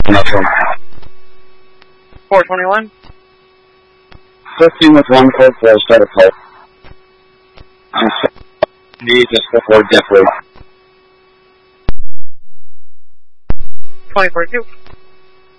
Metro. 421. 15 with 144, start a call. I'm sorry, just before Deathwood. 2042.